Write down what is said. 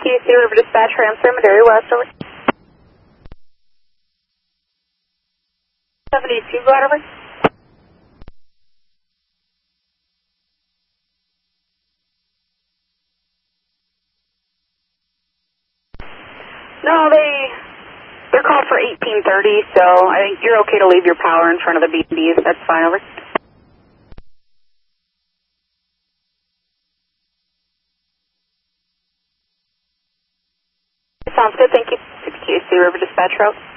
6QC River Dispatch, transfer Madera West, over. 72, go ahead, over. No, they're called for 1830, so I think you're okay to leave your power in front of the B&Bs. That's fine, over. Sounds good, thank you. 6QC River Dispatch, route.